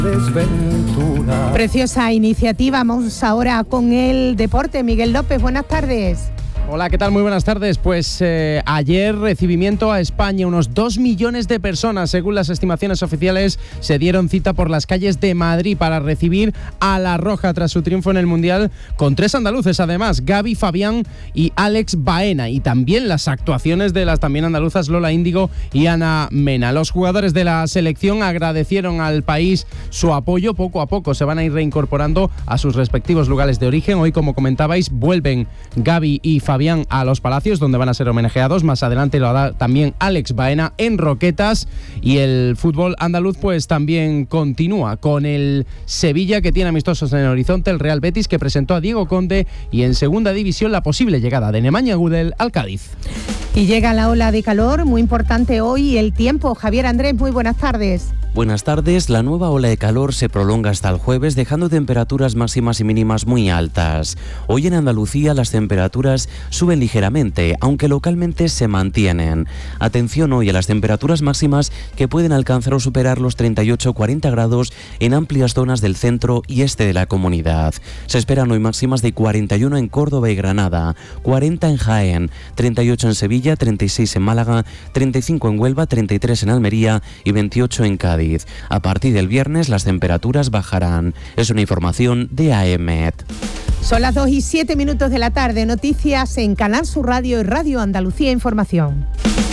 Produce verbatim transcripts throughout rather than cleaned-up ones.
Desventura. Preciosa iniciativa. Vamos ahora con el deporte. Miguel López, buenas tardes. Hola, ¿qué tal? Muy buenas tardes. Pues eh, ayer recibimiento a España. Unos dos millones de personas, según las estimaciones oficiales, se dieron cita por las calles de Madrid para recibir a La Roja tras su triunfo en el Mundial, con tres andaluces además, Gaby, Fabián y Alex Baena. Y también las actuaciones de las también andaluzas Lola Índigo y Ana Mena. Los jugadores de la selección agradecieron al país su apoyo. Poco a poco se van a ir reincorporando a sus respectivos lugares de origen. Hoy, como comentabais, vuelven Gaby y Fabián a Los Palacios, donde van a ser homenajeados. Más adelante lo hará también Alex Baena en Roquetas. Y el fútbol andaluz pues también continúa con el Sevilla, que tiene amistosos en el horizonte, el Real Betis, que presentó a Diego Conde, y en segunda división la posible llegada de Nemanja Gudel al Cádiz. Y llega la ola de calor, muy importante hoy el tiempo. Javier Andrés, muy buenas tardes. Buenas tardes. La nueva ola de calor se prolonga hasta el jueves, dejando temperaturas máximas y mínimas muy altas. Hoy en Andalucía las temperaturas suben ligeramente, aunque localmente se mantienen. Atención hoy a las temperaturas máximas, que pueden alcanzar o superar los treinta y ocho a cuarenta grados en amplias zonas del centro y este de la comunidad. Se esperan hoy máximas de cuarenta y uno en Córdoba y Granada, cuarenta en Jaén, treinta y ocho en Sevilla, treinta y seis en Málaga, treinta y cinco en Huelva, treinta y tres en Almería y veintiocho en Cádiz. A partir del viernes las temperaturas bajarán. Es una información de A E M E T. Son las dos y siete minutos de la tarde. Noticias en Canal Sur Radio y Radio Andalucía Información.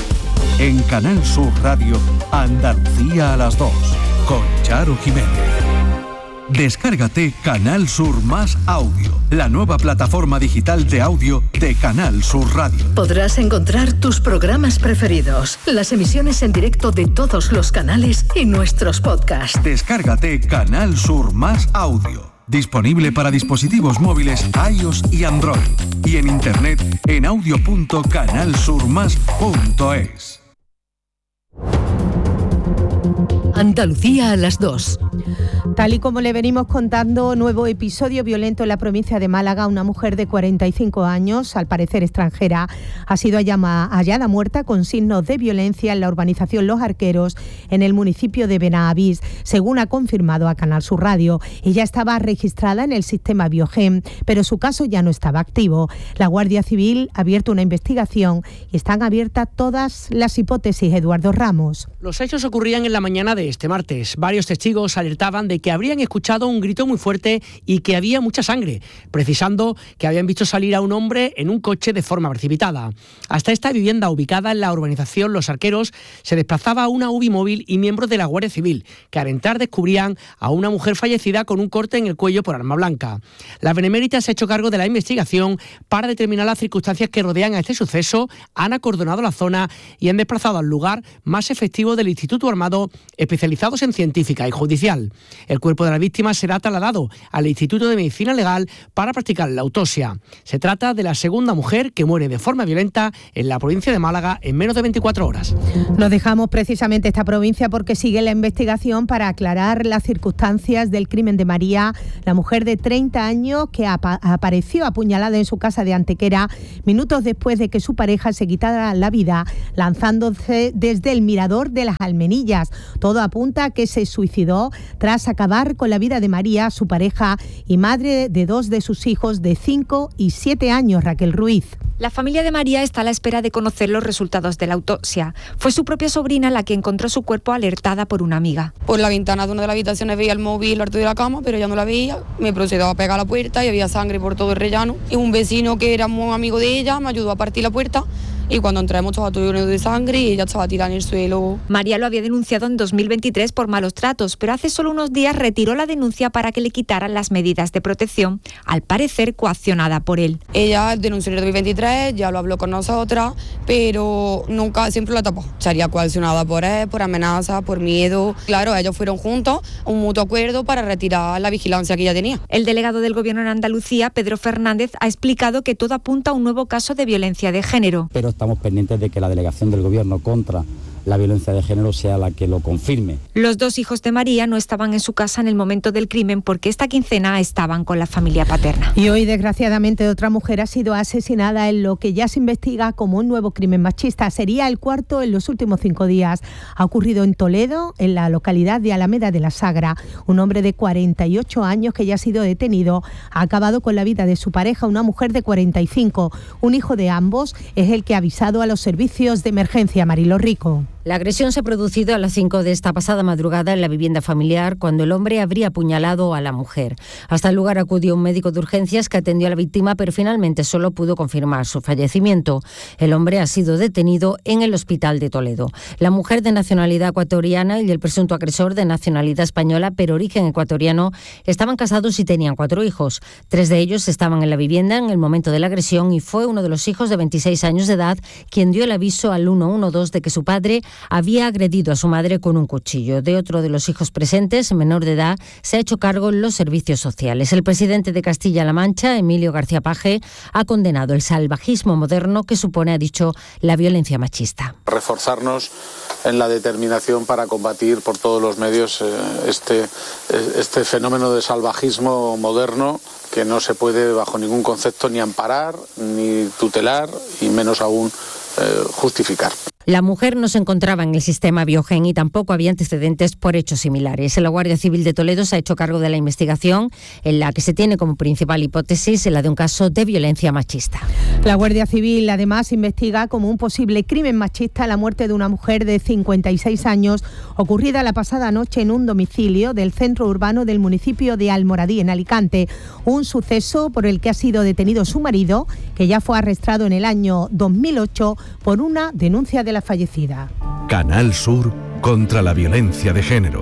En Canal Sur Radio, Andalucía a las dos, con Charo Jiménez. Descárgate Canal Sur Más Audio, la nueva plataforma digital de audio de Canal Sur Radio. Podrás encontrar tus programas preferidos, las emisiones en directo de todos los canales y nuestros podcasts. Descárgate Canal Sur Más Audio, disponible para dispositivos móviles iOS y Android, y en internet en audio punto canal sur más punto es. Andalucía a las dos. Tal y como le venimos contando, nuevo episodio violento en la provincia de Málaga. Una mujer de cuarenta y cinco años, al parecer extranjera, ha sido hallada muerta con signos de violencia en la urbanización Los Arqueros, en el municipio de Benavís, según ha confirmado a Canal Sur Radio. Ella estaba registrada en el sistema Biogen, pero su caso ya no estaba activo. La Guardia Civil ha abierto una investigación y están abiertas todas las hipótesis. Eduardo Ramos. Los hechos ocurrían en la mañana de este martes. Varios testigos alertaban de que habrían escuchado un grito muy fuerte y que había mucha sangre, precisando que habían visto salir a un hombre en un coche de forma precipitada. Hasta esta vivienda, ubicada en la urbanización Los Arqueros, se desplazaba una U B I móvil y miembros de la Guardia Civil, que al entrar descubrían a una mujer fallecida con un corte en el cuello por arma blanca. La Benemérita se ha hecho cargo de la investigación para determinar las circunstancias que rodean a este suceso, han acordonado la zona y han desplazado al lugar más efectivo del Instituto Armado, especializados en científica y judicial. El cuerpo de la víctima será trasladado al Instituto de Medicina Legal para practicar la autopsia. Se trata de la segunda mujer que muere de forma violenta en la provincia de Málaga en menos de veinticuatro horas. Nos dejamos precisamente esta provincia porque sigue la investigación para aclarar las circunstancias del crimen de María, la mujer de treinta años que ap- apareció apuñalada en su casa de Antequera minutos después de que su pareja se quitara la vida lanzándose desde el mirador de las Almenillas. Todo apunta a que se suicidó tras acabar con la vida de María, su pareja y madre de dos de sus hijos de cinco y siete años, Raquel Ruiz. La familia de María está a la espera de conocer los resultados de la autopsia. Fue su propia sobrina la que encontró su cuerpo alertada por una amiga. Por la ventana de una de las habitaciones veía el móvil alto de la cama, pero ya no la veía. Me procedió a pegar a la puerta y había sangre por todo el rellano. Y un vecino que era muy amigo de ella me ayudó a partir la puerta. Y cuando entramos estaba todo lleno de sangre y ella estaba tirada en el suelo. María lo había denunciado en dos mil veintitrés por malos tratos, pero hace solo unos días retiró la denuncia para que le quitaran las medidas de protección, al parecer coaccionada por él. Ella denunció en el dos mil veintitrés, ya lo habló con nosotras, pero nunca, siempre la tapó. Sería coaccionada por él, por amenaza, por miedo. Claro, ellos fueron juntos a un mutuo acuerdo para retirar la vigilancia que ella tenía. El delegado del Gobierno en Andalucía, Pedro Fernández, ha explicado que todo apunta a un nuevo caso de violencia de género. Pero estamos pendientes de que la delegación del Gobierno contra la violencia de género sea la que lo confirme. Los dos hijos de María no estaban en su casa en el momento del crimen porque esta quincena estaban con la familia paterna. Y hoy, desgraciadamente, otra mujer ha sido asesinada en lo que ya se investiga como un nuevo crimen machista. Sería el cuarto en los últimos cinco días. Ha ocurrido en Toledo, en la localidad de Alameda de la Sagra. Un hombre de cuarenta y ocho años que ya ha sido detenido ha acabado con la vida de su pareja, una mujer de cuarenta y cinco. Un hijo de ambos es el que ha avisado a los servicios de emergencia. Marilo Rico. La agresión se ha producido a las cinco de esta pasada madrugada en la vivienda familiar, cuando el hombre habría apuñalado a la mujer. Hasta el lugar acudió un médico de urgencias que atendió a la víctima, pero finalmente solo pudo confirmar su fallecimiento. El hombre ha sido detenido en el hospital de Toledo. La mujer, de nacionalidad ecuatoriana, y el presunto agresor, de nacionalidad española pero origen ecuatoriano, estaban casados y tenían cuatro hijos. Tres de ellos estaban en la vivienda en el momento de la agresión y fue uno de los hijos de veintiséis años de edad quien dio el aviso al uno uno dos de que su padre había agredido a su madre con un cuchillo. De otro de los hijos presentes, menor de edad, se ha hecho cargo los servicios sociales. El presidente de Castilla-La Mancha, Emilio García Paje, ha condenado el salvajismo moderno que supone, ha dicho, la violencia machista. Reforzarnos en la determinación para combatir por todos los medios este, este fenómeno de salvajismo moderno que no se puede bajo ningún concepto ni amparar, ni tutelar y menos aún eh, justificar. La mujer no se encontraba en el sistema Biogen y tampoco había antecedentes por hechos similares. La Guardia Civil de Toledo se ha hecho cargo de la investigación, en la que se tiene como principal hipótesis la de un caso de violencia machista. La Guardia Civil además investiga como un posible crimen machista la muerte de una mujer de cincuenta y seis años ocurrida la pasada noche en un domicilio del centro urbano del municipio de Almoradí, en Alicante. Un suceso por el que ha sido detenido su marido, que ya fue arrestado en el año dos mil ocho por una denuncia de la fallecida. Canal Sur contra la violencia de género.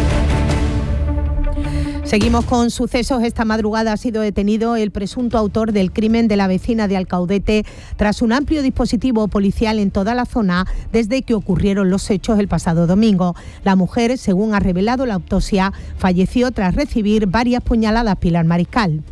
Seguimos con sucesos. Esta madrugada ha sido detenido el presunto autor del crimen de la vecina de Alcaudete tras un amplio dispositivo policial en toda la zona desde que ocurrieron los hechos el pasado domingo. La mujer, según ha revelado la autopsia, falleció tras recibir varias puñaladas. Pilar Mariscal.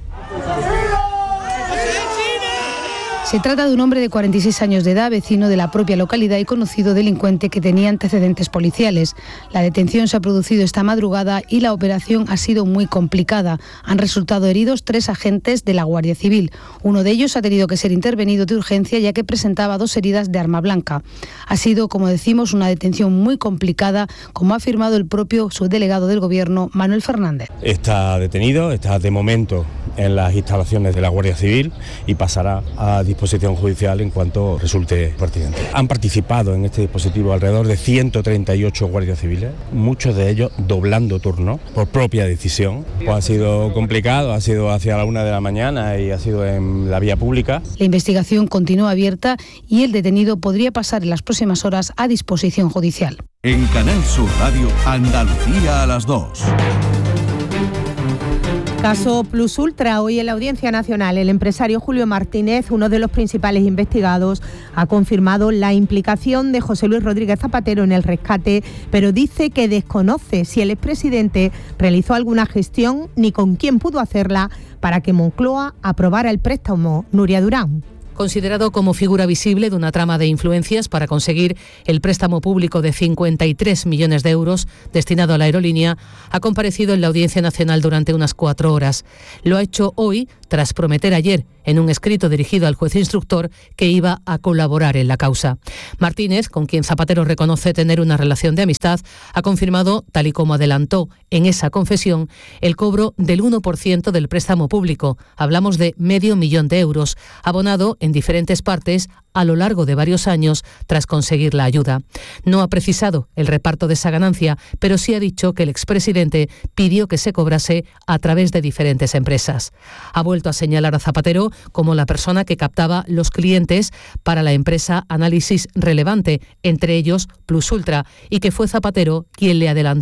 Se trata de un hombre de cuarenta y seis años de edad, vecino de la propia localidad y conocido delincuente que tenía antecedentes policiales. La detención se ha producido esta madrugada y la operación ha sido muy complicada. Han resultado heridos tres agentes de la Guardia Civil. Uno de ellos ha tenido que ser intervenido de urgencia ya que presentaba dos heridas de arma blanca. Ha sido, como decimos, una detención muy complicada, como ha afirmado el propio subdelegado del Gobierno, Manuel Fernández. Está detenido, está de momento en las instalaciones de la Guardia Civil y pasará a disposición judicial en cuanto resulte pertinente. Han participado en este dispositivo alrededor de ciento treinta y ocho guardias civiles, muchos de ellos doblando turno por propia decisión. Pues ha sido complicado, ha sido hacia la una de la mañana y ha sido en la vía pública. La investigación continúa abierta y el detenido podría pasar en las próximas horas a disposición judicial. En Canal Sur Radio, Andalucía a las dos. Caso Plus Ultra. Hoy en la Audiencia Nacional, el empresario Julio Martínez, uno de los principales investigados, ha confirmado la implicación de José Luis Rodríguez Zapatero en el rescate, pero dice que desconoce si el expresidente realizó alguna gestión ni con quién pudo hacerla para que Moncloa aprobara el préstamo. Nuria Durán. Considerado como figura visible de una trama de influencias para conseguir el préstamo público de cincuenta y tres millones de euros destinado a la aerolínea, ha comparecido en la Audiencia Nacional durante unas cuatro horas. Lo ha hecho hoy tras prometer ayer, en un escrito dirigido al juez instructor, que iba a colaborar en la causa. Martínez, con quien Zapatero reconoce tener una relación de amistad, ha confirmado, tal y como adelantó en esa confesión, el cobro del uno por ciento del préstamo público. Hablamos de medio millón de euros, abonado en diferentes partes a lo largo de varios años tras conseguir la ayuda. No ha precisado el reparto de esa ganancia, pero sí ha dicho que el expresidente pidió que se cobrase a través de diferentes empresas. Ha vuelto a señalar a Zapatero como la persona que captaba los clientes para la empresa Análisis Relevante, entre ellos Plus Ultra, y que fue Zapatero quien le adelantó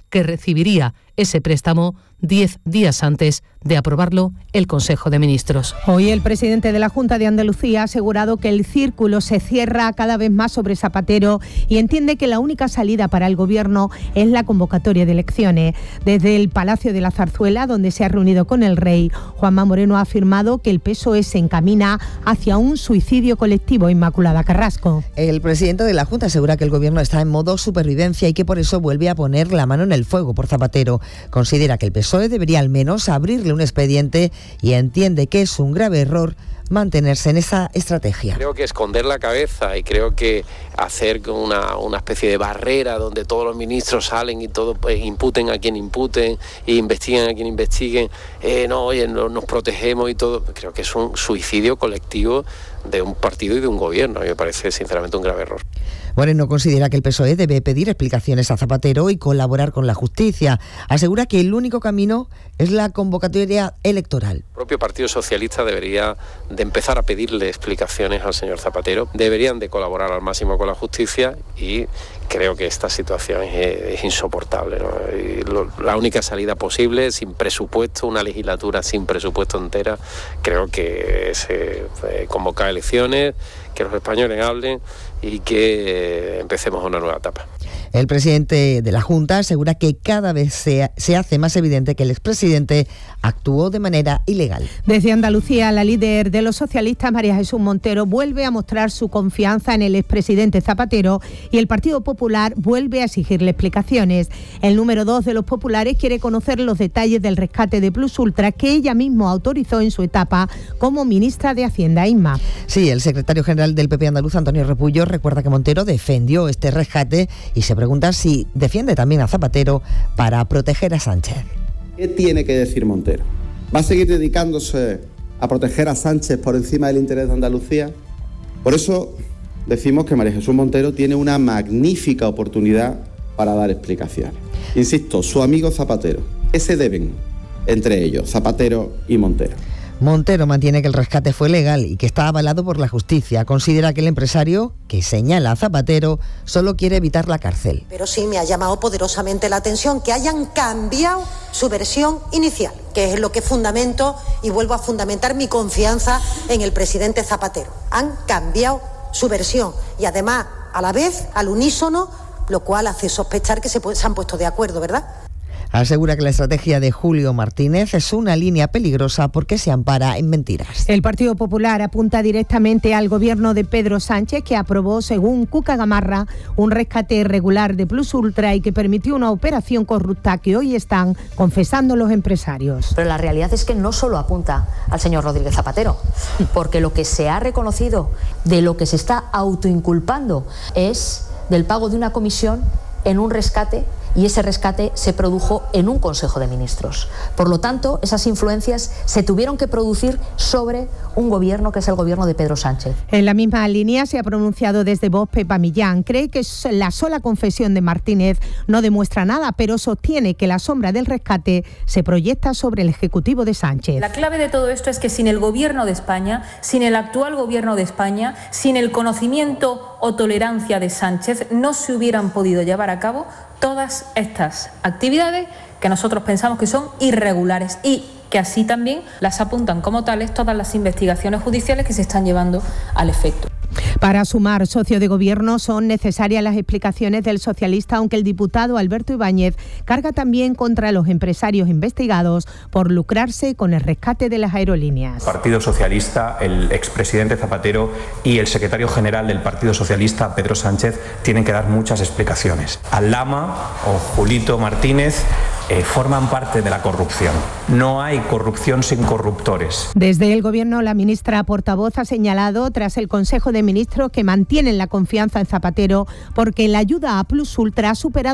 que recibiría ese préstamo diez días antes de aprobarlo el Consejo de Ministros. Hoy el presidente de la Junta de Andalucía ha asegurado que el círculo se cierra cada vez más sobre Zapatero y entiende que la única salida para el Gobierno es la convocatoria de elecciones. Desde el Palacio de la Zarzuela, donde se ha reunido con el rey, Juanma Moreno ha afirmado que el P S O E se encamina hacia un suicidio colectivo. Inmaculada Carrasco. El presidente de la Junta asegura que el Gobierno está en modo supervivencia y que por eso vuelve a poner la mano en el fuego por Zapatero. Considera que el P S O E debería al menos abrirle un expediente y entiende que es un grave error mantenerse en esa estrategia. Creo que esconder la cabeza y creo que hacer una, una especie de barrera donde todos los ministros salen y todo pues, imputen a quien imputen e investiguen a quien investiguen, eh, no, oye, no, nos protegemos y todo, creo que es un suicidio colectivo de un partido y de un gobierno. A mí me parece sinceramente un grave error. Moreno considera que el P S O E debe pedir explicaciones a Zapatero y colaborar con la justicia. Asegura que el único camino es la convocatoria electoral. El propio Partido Socialista debería de empezar a pedirle explicaciones al señor Zapatero. Deberían de colaborar al máximo con la justicia y creo que esta situación es, es insoportable, ¿no? Y lo, la única salida posible, sin presupuesto, una legislatura sin presupuesto entera, creo que es eh, convocar elecciones, que los españoles hablen y que empecemos una nueva etapa. El presidente de la Junta asegura que cada vez se, se hace más evidente que el expresidente actuó de manera ilegal. Desde Andalucía, la líder de los socialistas, María Jesús Montero, vuelve a mostrar su confianza en el expresidente Zapatero y el Partido Popular vuelve a exigirle explicaciones. El número dos de los populares quiere conocer los detalles del rescate de Plus Ultra que ella misma autorizó en su etapa como ministra de Hacienda. Inma. Sí, el secretario general del P P andaluz, Antonio Repullo, recuerda que Montero defendió este rescate y se pregunta si defiende también a Zapatero para proteger a Sánchez. ¿Qué tiene que decir Montero? ¿Va a seguir dedicándose a proteger a Sánchez por encima del interés de Andalucía? Por eso decimos que María Jesús Montero tiene una magnífica oportunidad para dar explicaciones. Insisto, su amigo Zapatero. ¿Qué se deben entre ellos, Zapatero y Montero? Montero mantiene que el rescate fue legal y que está avalado por la justicia. Considera que el empresario, que señala a Zapatero, solo quiere evitar la cárcel. Pero sí me ha llamado poderosamente la atención que hayan cambiado su versión inicial, que es lo que fundamento y vuelvo a fundamentar mi confianza en el presidente Zapatero. Han cambiado su versión y además, a la vez, al unísono, lo cual hace sospechar que se, se han puesto de acuerdo, ¿verdad? Asegura que la estrategia de Julio Martínez es una línea peligrosa porque se ampara en mentiras. El Partido Popular apunta directamente al gobierno de Pedro Sánchez, que aprobó, según Cuca Gamarra, un rescate irregular de Plus Ultra y que permitió una operación corrupta que hoy están confesando los empresarios. Pero la realidad es que no solo apunta al señor Rodríguez Zapatero, porque lo que se ha reconocido, de lo que se está autoinculpando, es del pago de una comisión en un rescate, y ese rescate se produjo en un Consejo de Ministros. Por lo tanto, esas influencias se tuvieron que producir sobre un gobierno que es el gobierno de Pedro Sánchez. En la misma línea se ha pronunciado desde Vox Pepa Millán. Cree que la sola confesión de Martínez no demuestra nada, pero sostiene que la sombra del rescate se proyecta sobre el Ejecutivo de Sánchez. La clave de todo esto es que sin el gobierno de España, sin el actual gobierno de España, sin el conocimiento o tolerancia de Sánchez, no se hubieran podido llevar a cabo todas estas actividades que nosotros pensamos que son irregulares y que así también las apuntan como tales todas las investigaciones judiciales que se están llevando al efecto. Para sumar socio de gobierno son necesarias las explicaciones del socialista, aunque el diputado Alberto Ibáñez carga también contra los empresarios investigados por lucrarse con el rescate de las aerolíneas. El Partido Socialista, el expresidente Zapatero y el secretario general del Partido Socialista, Pedro Sánchez, tienen que dar muchas explicaciones. Al-Lama o Julito Martínez eh, forman parte de la corrupción. No hay corrupción sin corruptores. Desde el gobierno, la ministra portavoz ha señalado, tras el Consejo de Ministros, que mantienen la confianza en Zapatero porque la ayuda a Plus Ultra ha superado